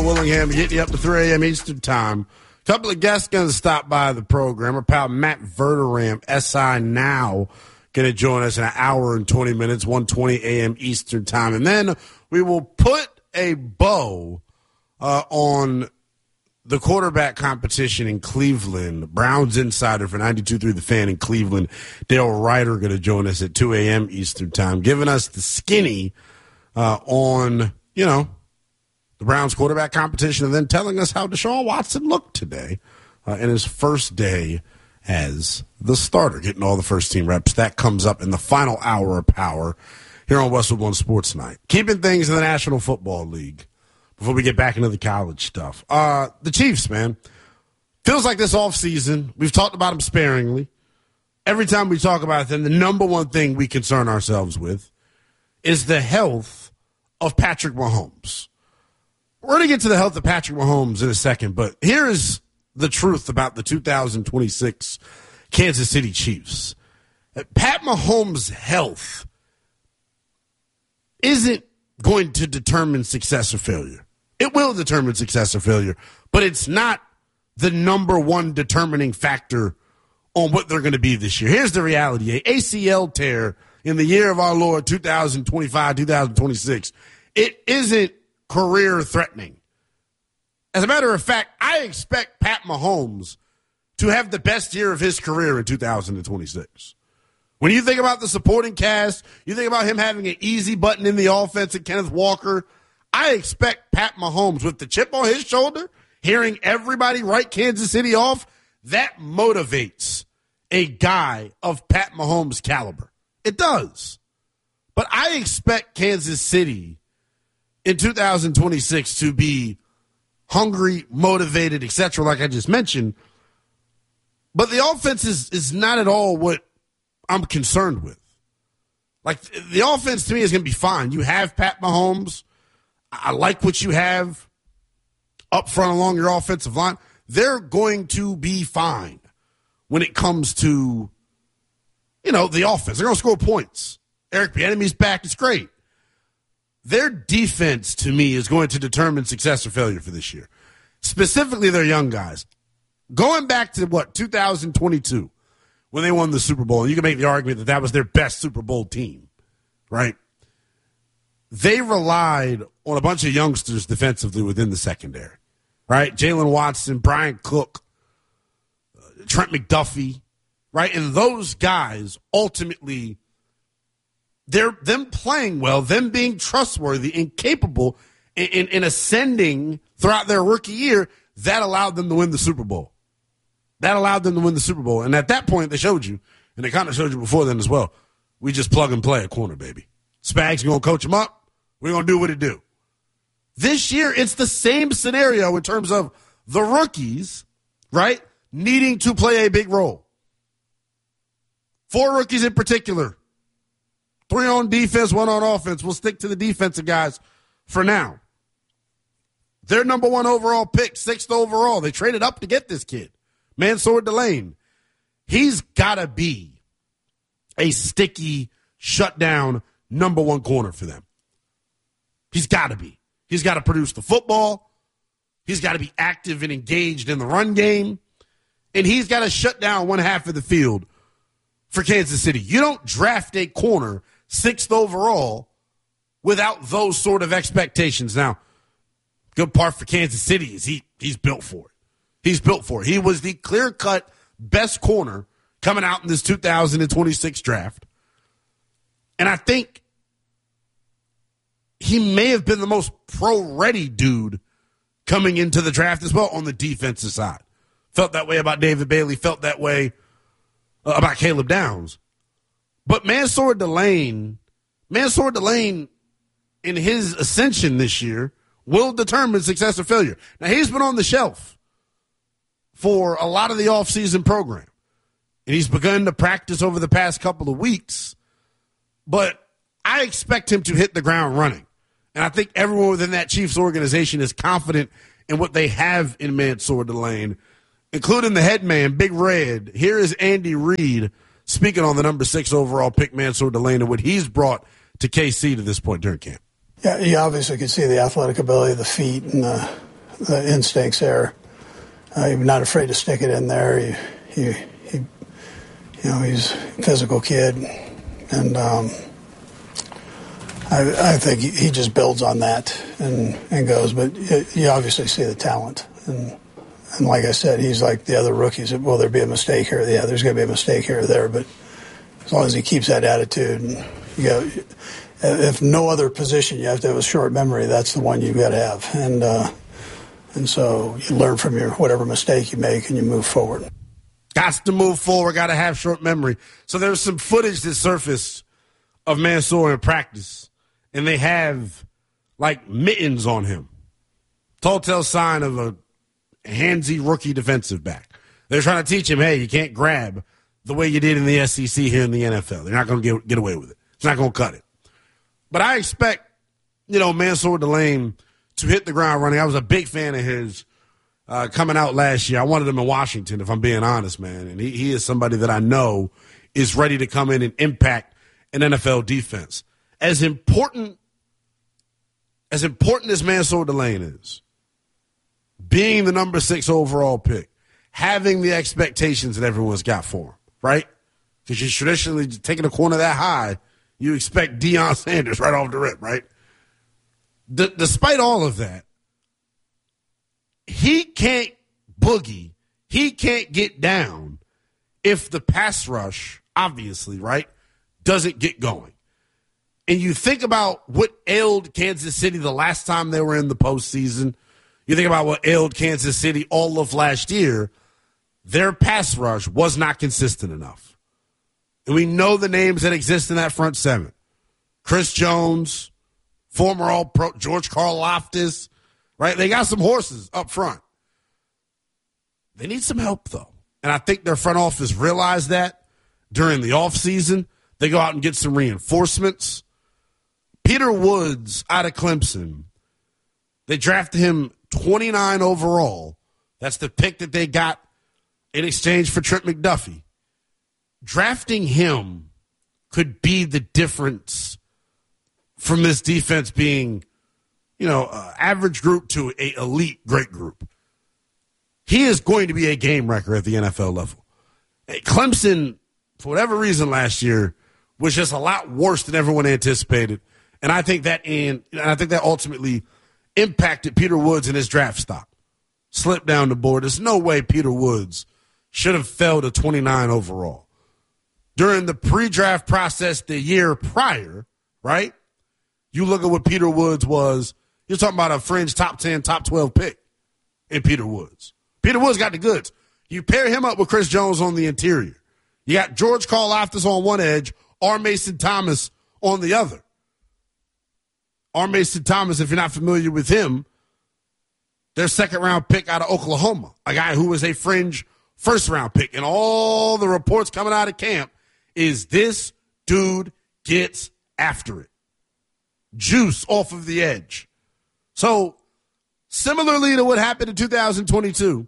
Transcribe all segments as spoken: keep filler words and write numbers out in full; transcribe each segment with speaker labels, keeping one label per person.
Speaker 1: Willingham getting you up to three a.m. Eastern Time. A couple of guests going to stop by the program. Our pal Matt Verderam, S I Now, going to join us in an hour and twenty minutes, one twenty a.m. Eastern Time. And then we will put a bow uh, on the quarterback competition in Cleveland. Browns insider for ninety-two point three The Fan in Cleveland, Dale Ryder, going to join us at two a.m. Eastern Time, giving us the skinny uh, on, you know, the Browns quarterback competition, and then telling us how Deshaun Watson looked today uh, in his first day as the starter, getting all the first team reps. That comes up in the final hour of power here on Westwood One Sports Night. Keeping things in the National Football League before we get back into the college stuff. Uh, the Chiefs, man. Feels like this offseason, we've talked about them sparingly. Every time we talk about them, the number one thing we concern ourselves with is the health of Patrick Mahomes. We're going to get to the health of Patrick Mahomes in a second, but here is the truth about the two thousand twenty-six Kansas City Chiefs. Pat Mahomes' health isn't going to determine success or failure. It will determine success or failure, but it's not the number one determining factor on what they're going to be this year. Here's the reality. A A C L tear in the year of our Lord, two thousand twenty-five, two thousand twenty-six, it isn't career threatening. As a matter of fact, I expect Pat Mahomes to have the best year of his career in two thousand twenty-six. When you think about the supporting cast, you think about him having an easy button in the offense and Kenneth Walker, I expect Pat Mahomes with the chip on his shoulder, hearing everybody write Kansas City off, that motivates a guy of Pat Mahomes' caliber. It does. But I expect Kansas City in two thousand twenty-six to be hungry, motivated, et cetera, like I just mentioned. But the offense is, is not at all what I'm concerned with. Like, the offense to me is going to be fine. You have Pat Mahomes. I like what you have up front along your offensive line. They're going to be fine when it comes to, you know, the offense. They're going to score points. Eric Bieniemy's back. It's great. Their defense, to me, is going to determine success or failure for this year. Specifically, their young guys. Going back to, what, two thousand twenty-two, when they won the Super Bowl, and you can make the argument that that was their best Super Bowl team, right? They relied on a bunch of youngsters defensively within the secondary, right? Jalen Watson, Brian Cook, uh, Trent McDuffie, right? And those guys ultimately, they're them playing well, them being trustworthy and capable in, in, in ascending throughout their rookie year, that allowed them to win the Super Bowl. That allowed them to win the Super Bowl. And at that point, they showed you, and they kind of showed you before then as well, we just plug and play a corner, baby. Spags going to coach them up. We're going to do what it do. This year, it's the same scenario in terms of the rookies, right, needing to play a big role. Four rookies in particular. Three on defense, one on offense. We'll stick to the defensive guys for now. Their number one overall pick, sixth overall. They traded up to get this kid, Mansour Delane. He's got to be a sticky, shutdown, number one corner for them. He's got to be. He's got to produce the football. He's got to be active and engaged in the run game. And he's got to shut down one half of the field for Kansas City. You don't draft a corner sixth overall without those sort of expectations. Now, good part for Kansas City is he he's built for it. He's built for it. He was the clear-cut best corner coming out in this two thousand twenty-six draft. And I think he may have been the most pro-ready dude coming into the draft as well on the defensive side. Felt that way about David Bailey. Felt that way uh, about Caleb Downs. But Mansour Delane, Mansour Delane in his ascension this year will determine success or failure. Now, he's been on the shelf for a lot of the offseason program. And he's begun to practice over the past couple of weeks. But I expect him to hit the ground running. And I think everyone within that Chiefs organization is confident in what they have in Mansour Delane, including the head man, Big Red. Here is Andy Reid speaking on the number six overall pick, Mansour Delane, and what he's brought to K C to this point during camp.
Speaker 2: Yeah, you obviously could see the athletic ability, the feet, and the the instincts there. Uh, he's not afraid to stick it in there. He, he, he you know, he's a physical kid, and um, I, I think he, he just builds on that and, and goes. But you obviously see the talent, and and like I said, he's like the other rookies. Will there be a mistake here? Yeah, there's going to be a mistake here or there, but as long as he keeps that attitude, and you go, if no other position you have to have a short memory, that's the one you've got to have, and. Uh, And so you learn from your whatever mistake you make and you move forward.
Speaker 1: Got to move forward, got to have short memory. So there's some footage that surfaced of Mansour in practice, and they have, like, mittens on him. Telltale sign of a handsy rookie defensive back. They're trying to teach him, hey, you can't grab the way you did in the S E C here in the N F L. They're not going to get get away with it. It's not going to cut it. But I expect, you know, Mansour Delane to hit the ground running. I was a big fan of his uh, coming out last year. I wanted him in Washington, if I'm being honest, man. And he, he is somebody that I know is ready to come in and impact an N F L defense. As important as important as Mansour Delane is, being the number six overall pick, having the expectations that everyone's got for him, right? Because you're traditionally taking a corner that high, you expect Deion Sanders right off the rip, right? D- despite all of that, he can't boogie, he can't get down if the pass rush, obviously, right, doesn't get going. And you think about what ailed Kansas City the last time they were in the postseason. You think about what ailed Kansas City all of last year. Their pass rush was not consistent enough. And we know the names that exist in that front seven. Chris Jones, former All-Pro George Karlaftis, right? They got some horses up front. They need some help, though. And I think their front office realized that during the offseason. They go out and get some reinforcements. Peter Woods out of Clemson, they drafted him twenty-nine overall. That's the pick that they got in exchange for Trent McDuffie. Drafting him could be the difference from this defense being, you know, uh, average group to a elite great group. He is going to be a game wrecker at the N F L level. Clemson, for whatever reason last year, was just a lot worse than everyone anticipated. And I think that and, and I think that ultimately impacted Peter Woods and his draft stock. Slipped down the board. There's no way Peter Woods should have fell to twenty-nine overall. During the pre-draft process the year prior, right? You look at what Peter Woods was, you're talking about a fringe top ten, top twelve pick in Peter Woods. Peter Woods got the goods. You pair him up with Chris Jones on the interior. You got George Karlaftis on one edge, R. Mason Thomas on the other. R. Mason Thomas, if you're not familiar with him, their second-round pick out of Oklahoma, a guy who was a fringe first-round pick. And all the reports coming out of camp is this dude gets after it. Juice off of the edge. So, similarly to what happened in two thousand twenty-two,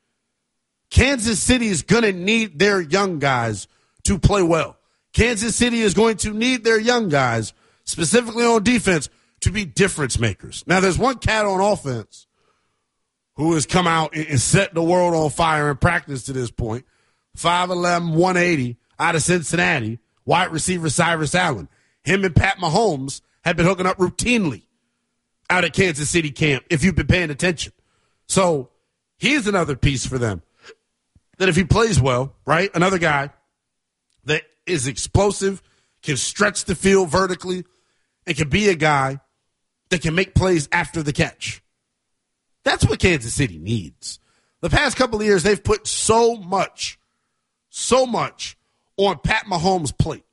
Speaker 1: Kansas City is going to need their young guys to play well. Kansas City is going to need their young guys, specifically on defense, to be difference makers. Now, there's one cat on offense who has come out and set the world on fire in practice to this point. five eleven, one eighty out of Cincinnati, wide receiver Cyrus Allen. Him and Pat Mahomes have been hooking up routinely out at Kansas City camp, if you've been paying attention. So he's another piece for them. That if he plays well, right, another guy that is explosive, can stretch the field vertically, and can be a guy that can make plays after the catch. That's what Kansas City needs. The past couple of years, they've put so much, so much on Pat Mahomes' plate.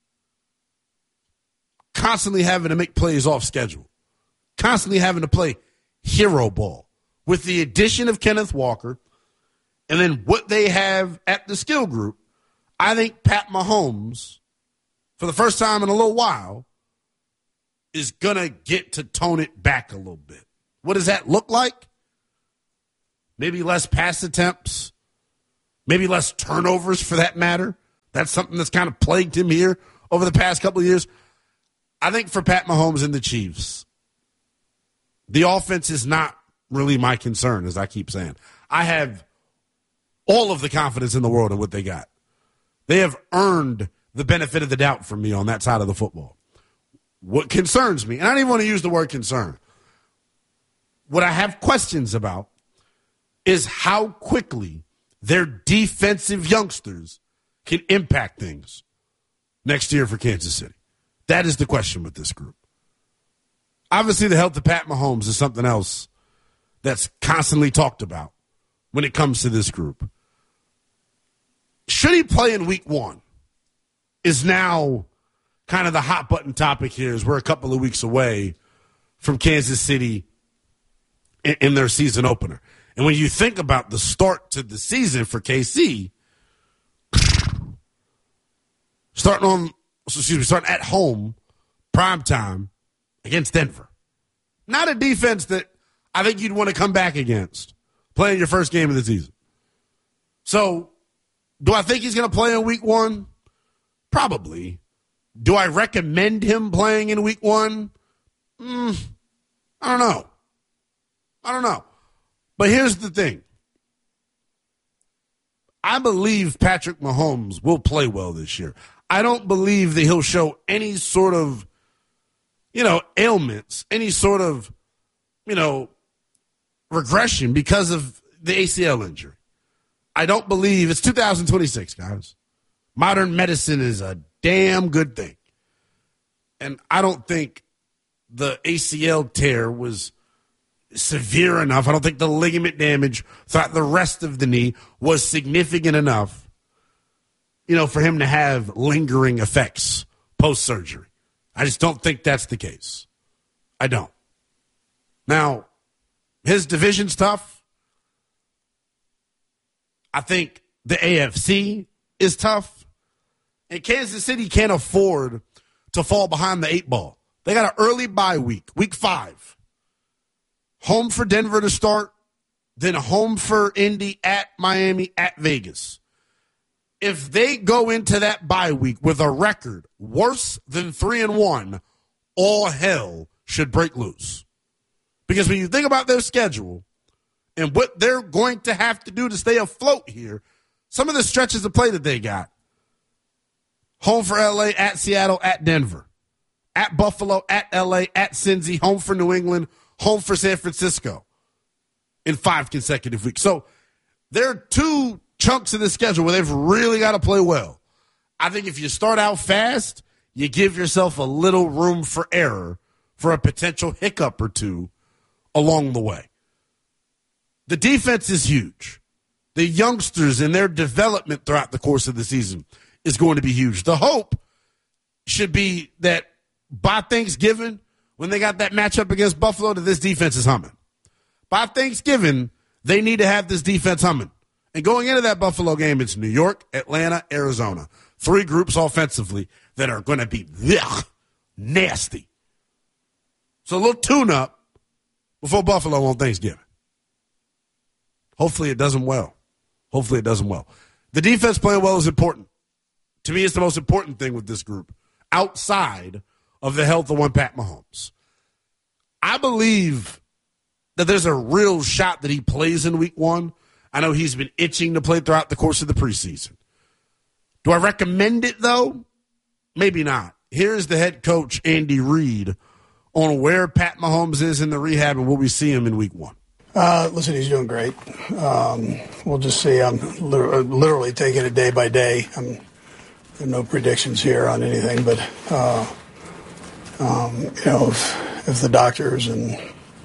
Speaker 1: Constantly having to make plays off schedule. Constantly having to play hero ball. With the addition of Kenneth Walker and then what they have at the skill group, I think Pat Mahomes, for the first time in a little while, is going to get to tone it back a little bit. What does that look like? Maybe less pass attempts. Maybe less turnovers for that matter. That's something that's kind of plagued him here over the past couple of years. I think for Pat Mahomes and the Chiefs, the offense is not really my concern, as I keep saying. I have all of the confidence in the world in what they got. They have earned the benefit of the doubt from me on that side of the football. What concerns me, and I don't even want to use the word concern, what I have questions about is how quickly their defensive youngsters can impact things next year for Kansas City. That is the question with this group. Obviously, the health of Pat Mahomes is something else that's constantly talked about when it comes to this group. Should he play in week one is now kind of the hot button topic here, as we're a couple of weeks away from Kansas City in, in their season opener. And when you think about the start to the season for K C, starting on, excuse me, starting at home, prime time against Denver. Not a defense that I think you'd want to come back against playing your first game of the season. So, do I think he's going to play in week one? Probably. Do I recommend him playing in week one? Mm, I don't know. I don't know. But here's the thing. I believe Patrick Mahomes will play well this year. I don't believe that he'll show any sort of, you know, ailments, any sort of, you know, regression because of the A C L injury. I don't believe it's two thousand twenty-six, guys. Modern medicine is a damn good thing. And I don't think the A C L tear was severe enough. I don't think the ligament damage throughout the rest of the knee was significant enough, you know, for him to have lingering effects post-surgery. I just don't think that's the case. I don't. Now, his division's tough. I think the A F C is tough. And Kansas City can't afford to fall behind the eight ball. They got an early bye week, week five. Home for Denver to start, then home for Indy, at Miami, at Vegas. If they go into that bye week with a record worse than three and one, all hell should break loose. Because when you think about their schedule and what they're going to have to do to stay afloat here, some of the stretches of play that they got. Home for L A, at Seattle, at Denver. At Buffalo, at L A, at Cincy, home for New England, home for San Francisco in five consecutive weeks. So there are two chunks of the schedule where they've really got to play well. I think if you start out fast, you give yourself a little room for error for a potential hiccup or two along the way. The defense is huge. The youngsters and their development throughout the course of the season is going to be huge. The hope should be that by Thanksgiving, when they got that matchup against Buffalo, that this defense is humming. By Thanksgiving, they need to have this defense humming. And going into that Buffalo game, it's New York, Atlanta, Arizona. Three groups offensively that are going to be ugh, nasty. So a little tune-up before Buffalo on Thanksgiving. Hopefully it does them well. Hopefully it does them well. The defense playing well is important. To me, it's the most important thing with this group, outside of the health of one Pat Mahomes. I believe that there's a real shot that he plays in week one. I know he's been itching to play throughout the course of the preseason. Do I recommend it, though? Maybe not. Here's the head coach, Andy Reid, on where Pat Mahomes is in the rehab and will we see him in week one.
Speaker 2: Uh, listen, he's doing great. Um, we'll just see. I'm literally taking it day by day. I'm, there are no predictions here on anything, but uh, um, you know, if, if the doctors and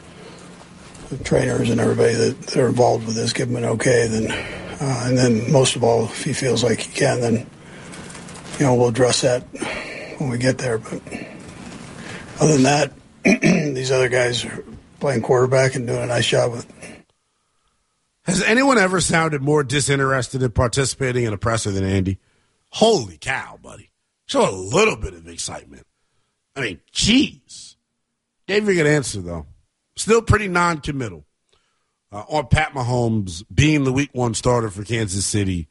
Speaker 2: the trainers and everybody that, that are involved with this give him an okay, then uh, and then most of all, if he feels like he can, then you know we'll address that when we get there. But other than that, these other guys are playing quarterback and doing a nice job with it.
Speaker 1: Has anyone ever sounded more disinterested in participating in a presser than Andy? Holy cow, buddy. Show a little bit of excitement. I mean, geez. Gave you a good answer, though. Still pretty non-committal uh, on Pat Mahomes being the week one starter for Kansas City.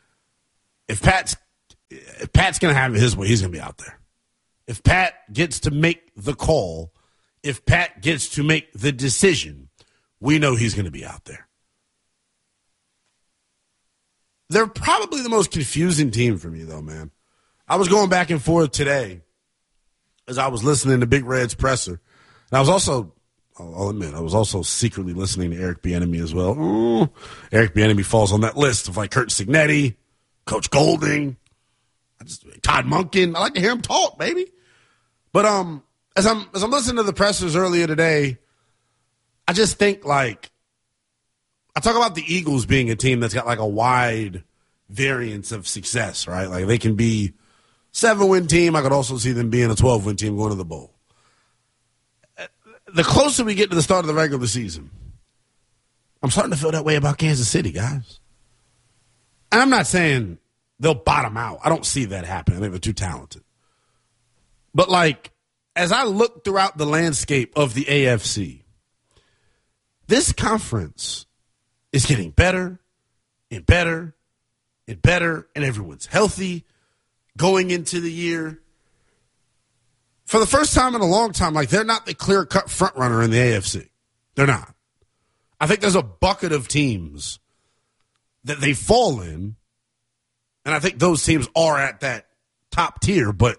Speaker 1: If Pat's, if Pat's going to have it his way, he's going to be out there. If Pat gets to make the call, if Pat gets to make the decision, we know he's going to be out there. They're probably the most confusing team for me, though, man. I was going back and forth today as I was listening to Big Red's presser. And I was also, I'll admit, I was also secretly listening to Eric Bieniemy as well. Ooh, Eric Bieniemy falls on that list of like Kurt Cignetti, Coach Golding, I just, Todd Monken. I like to hear him talk, baby. But um, as I'm as I'm listening to the pressers earlier today, I just think like I talk about the Eagles being a team that's got like a wide variance of success, right? Like they can be seven-win team. I could also see them being a twelve-win team going to the bowl. The closer we get to the start of the regular season, I'm starting to feel that way about Kansas City, guys. And I'm not saying they'll bottom out. I don't see that happening. I think they're too talented. But, like, as I look throughout the landscape of the A F C, this conference is getting better and better and better, and everyone's healthy going into the year. For the first time in a long time, like, they're not the clear-cut front runner in the A F C. They're not. I think there's a bucket of teams that they fall in, and I think those teams are at that top tier, but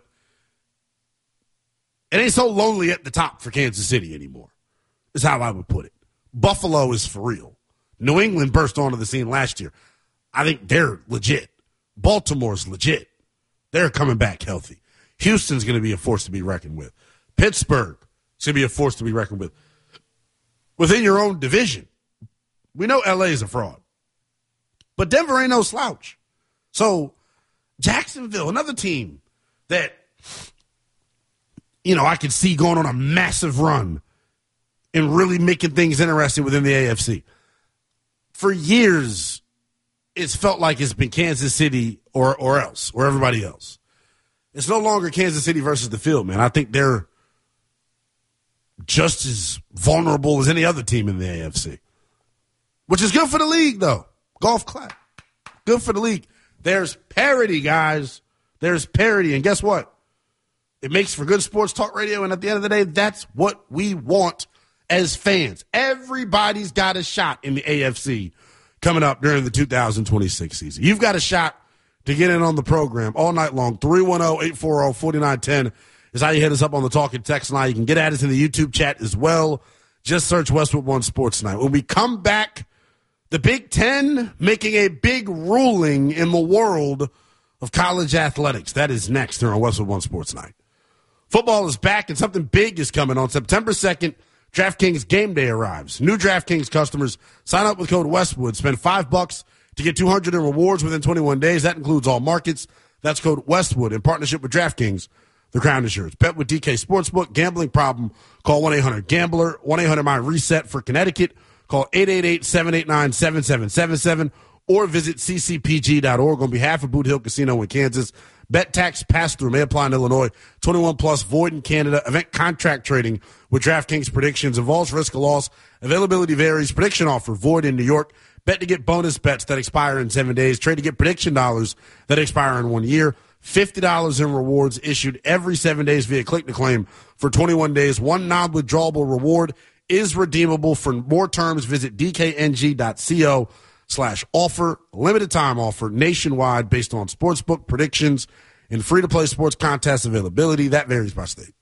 Speaker 1: it ain't so lonely at the top for Kansas City anymore, is how I would put it. Buffalo is for real. New England burst onto the scene last year. I think they're legit. Baltimore's legit. They're coming back healthy. Houston's going to be a force to be reckoned with. Pittsburgh is going to be a force to be reckoned with. Within your own division, we know L A is a fraud. But Denver ain't no slouch. So Jacksonville, another team that, you know, I could see going on a massive run and really making things interesting within the A F C. For years, it's felt like it's been Kansas City or or else, or everybody else. It's no longer Kansas City versus the field, man. I think they're just as vulnerable as any other team in the A F C, which is good for the league, though. Golf clap. Good for the league. There's parity, guys. There's parity. And guess what? It makes for good sports talk radio, and at the end of the day, that's what we want as fans. Everybody's got a shot in the A F C coming up during the two thousand twenty-six season. You've got a shot to get in on the program all night long. three one zero, eight four zero, four nine one zero is how you hit us up on the Talking Text line. You can get at us in the YouTube chat as well. Just search Westwood One Sports Night. When we come back, the Big Ten making a big ruling in the world of college athletics. That is next here on Westwood One Sports Night. Football is back, and something big is coming on September second. DraftKings Game Day arrives. New DraftKings customers sign up with code Westwood. Spend five bucks to get two hundred in rewards within twenty-one days. That includes all markets. That's code Westwood in partnership with DraftKings, the Crown Insurance. Bet with D K Sportsbook. Gambling problem? Call one eight hundred gambler. one eight hundred my reset for Connecticut. Call eight eight eight, seven eight nine, seven seven seven seven or visit c c p g dot org on behalf of Boot Hill Casino in Kansas. Bet tax pass-through may apply in Illinois. twenty-one plus, void in Canada. Event contract trading with DraftKings predictions involves risk of loss. Availability varies. Prediction offer void in New York. Bet to get bonus bets that expire in seven days. Trade to get prediction dollars that expire in one year. fifty dollars in rewards issued every seven days via click to claim for twenty-one days. One non-withdrawable reward is redeemable. For more terms, visit d k n g dot co slash offer. Limited time offer nationwide based on sportsbook predictions and free-to-play sports contest availability. That varies by state.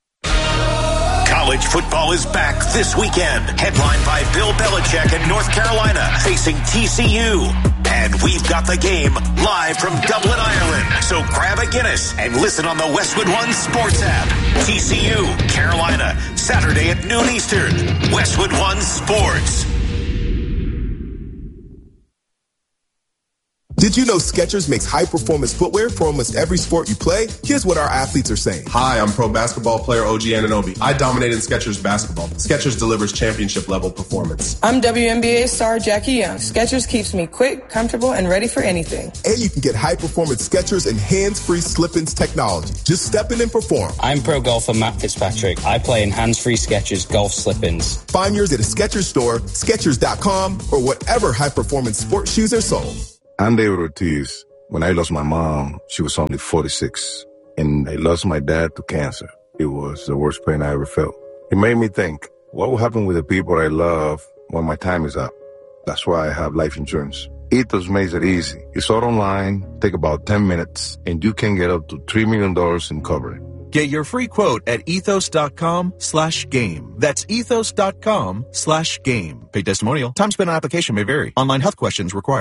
Speaker 3: College football is back this weekend. Headlined by Bill Belichick and North Carolina facing T C U. And we've got the game live from Dublin, Ireland. So grab a Guinness and listen on the Westwood One Sports app. T C U, Carolina, Saturday at noon Eastern. Westwood One Sports.
Speaker 4: Did you know Skechers makes high-performance footwear for almost every sport you play? Here's what our athletes are saying.
Speaker 5: Hi, I'm pro basketball player O G Anunoby. I dominated Skechers basketball. Skechers delivers championship-level performance.
Speaker 6: I'm W N B A star Jackie Young. Skechers keeps me quick, comfortable, and ready for anything.
Speaker 4: And you can get high-performance Skechers and hands-free slip-ins technology. Just step in and perform.
Speaker 7: I'm pro golfer Matt Fitzpatrick. I play in hands-free Skechers golf slip-ins.
Speaker 4: Find yours at a Skechers store, Skechers dot com, or whatever high-performance sports shoes are sold.
Speaker 8: I'm David Ortiz. When I lost my mom, she was only forty-six. And I lost my dad to cancer. It was the worst pain I ever felt. It made me think, what will happen with the people I love when my time is up. That's why I have life insurance. Ethos makes it easy. It's all online, take about ten minutes, and you can get up to three million dollars in coverage.
Speaker 9: Get your free quote at ethos.com slash game. That's ethos.com slash game. Paid testimonial. Time spent on application may vary. Online health questions required.